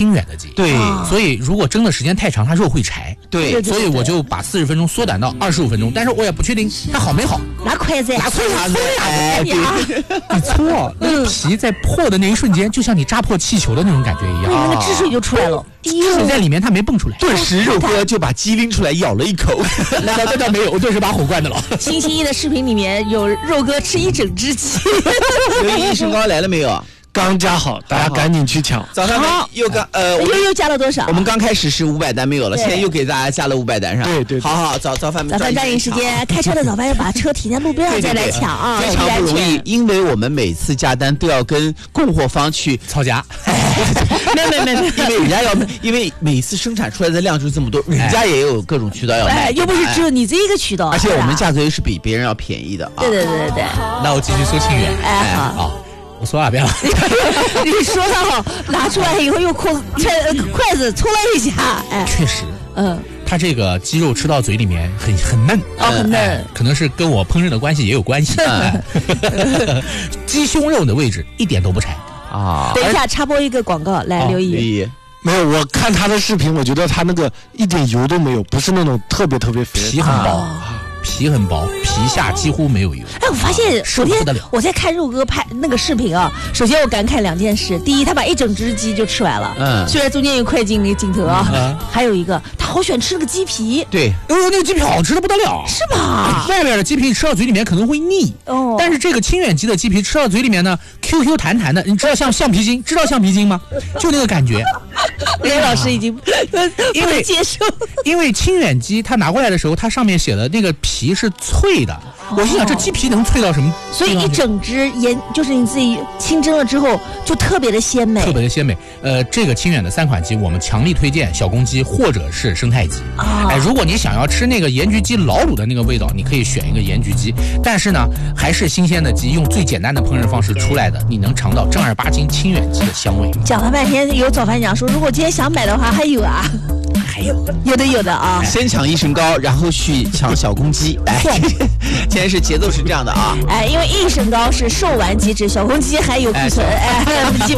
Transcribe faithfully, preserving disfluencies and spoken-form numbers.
清远的鸡。 对， 所以如果蒸的时间太长，它肉会柴。 对， 所以我就把四十分钟缩短到二十五分钟，但是我也不确定它好没好。 拿筷子， 拿筷子搓呀， 哎，对， 你搓，那个皮在破的那一瞬间，就像你扎破气球的那种感觉一样， 那个汁水就出来了。 水在里面它没蹦出来， 顿时肉哥就把鸡拎出来咬了一口。 那那倒没有，我顿时把火关的了。 星期一的视频里面有肉哥吃一整只鸡。 刘毅益生膏来了没有？ 刚加好，大家赶紧去抢。 早上又刚呃， 又又加了多少？ 我们刚开始是五百单没有了，现在又给大家加了五百单上。 对对， 好好早早饭早饭抓紧时间，开车的早饭要把车停在路边上再来抢啊， 非常不容易，因为我们每次加单都要跟供货方去吵架。 没没没没， 因为人家要，因为每次生产出来的量就是这么多，人家也有各种渠道要卖， 又不是只有你这一个渠道， 而且我们价格又是比别人要便宜的啊。 对对对对。 那我继续说清远。 哎好。 我说哪遍了？ 你说的好，拿出来以后用筷筷子搓了一下，哎， 确实， 嗯， 它这个鸡肉吃到嘴里面很很嫩， 哦，很嫩、 哎，可能是跟我烹饪的关系也有关系。嗯、鸡胸肉的位置一点都不柴啊！ 等一下插播一个广告，来刘毅。 没有，我看他的视频，我觉得他那个一点油都没有，不是那种特别特别肥， 皮很薄。啊皮很薄，皮下几乎没有油。 哎，我发现昨天我在看肉哥拍那个视频啊，首先我感慨两件事：第一，他把一整只鸡就吃完了，嗯，虽然中间有快进那个镜头啊，嗯、还有一个他好喜欢吃那个鸡皮， 对， 哦，那个鸡皮好吃的不得了， 是吧？ 外面的鸡皮吃到嘴里面可能会腻，哦，但是这个清远鸡的鸡皮吃到嘴里面呢 ，Q Q 弹弹的，你知道像橡皮筋，知道橡皮筋吗？就那个感觉。 雷老师已经因为接受， 因为清远鸡它拿过来的时候，它上面写的那个皮是脆的，哦、我心想这鸡皮能脆到什么？ 所以一整只腌，就是你自己清蒸了之后，就特别的鲜美， 特别的鲜美。呃，这个清远的三款鸡，我们强力推荐小公鸡或者是生态鸡。啊、哎，如果你想要吃那个盐焗鸡老卤的那个味道，你可以选一个盐焗鸡，但是呢，还是新鲜的鸡，用最简单的烹饪方式出来的，你能尝到正儿八经清远鸡的香味。 讲了半天，有早饭讲说，如果今天想买的话，还有啊。 还有有的有的啊， 先抢益生膏，然后去抢小公鸡。哎，今天是节奏是这样的啊。 哎，因为益生膏是售完即止，小公鸡还有库存。哎。